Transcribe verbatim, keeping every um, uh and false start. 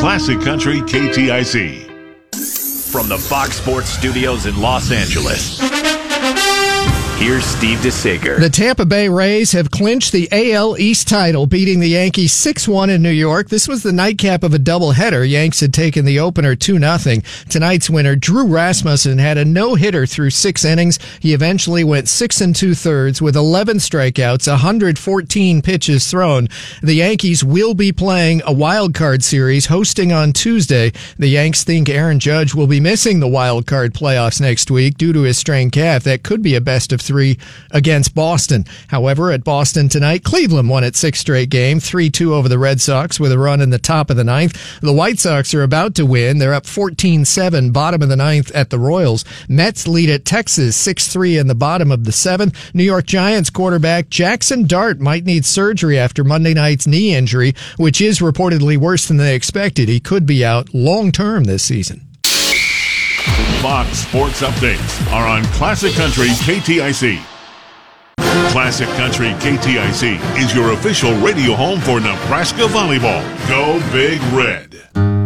Classic Country K T I C. From the Fox Sports Studios in Los Angeles, here's Steve DeSager. The Tampa Bay Rays have clinched the A L East title, beating the Yankees six one in New York. This was the nightcap of a doubleheader. Yanks had taken the opener two nothing. Tonight's winner, Drew Rasmussen, had a no-hitter through six innings. He eventually went six and two-thirds with eleven strikeouts, one hundred fourteen pitches thrown. The Yankees will be playing a wild card series hosting on Tuesday. The Yanks think Aaron Judge will be missing the wild card playoffs next week due to his strained calf. That could be a best of three against Boston. However, at Boston tonight, Cleveland won its sixth straight game, three two over the Red Sox with a run in the top of the ninth. The White Sox are about to win. They're up fourteen seven, bottom of the ninth at the Royals. Mets lead at Texas six three in the bottom of the seventh. New York Giants quarterback Jackson Dart might need surgery after Monday night's knee injury, which is reportedly worse than they expected. He could be out long-term this season. Fox Sports Updates are on Classic Country K T I C. Classic Country K T I C is your official radio home for Nebraska volleyball. Go Big Red.